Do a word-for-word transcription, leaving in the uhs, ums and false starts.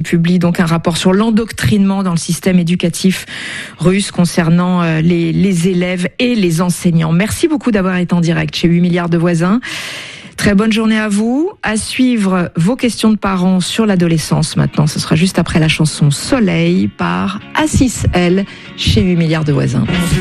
publie donc un rapport sur l'endoctrinement dans le système éducatif russe concernant les, les élèves et les enseignants. Merci beaucoup d'avoir été en direct chez huit milliards de voisins. Très bonne journée à vous. À suivre vos questions de parents sur l'adolescence maintenant. Ce sera juste après la chanson Soleil par Assis L chez huit milliards de voisins.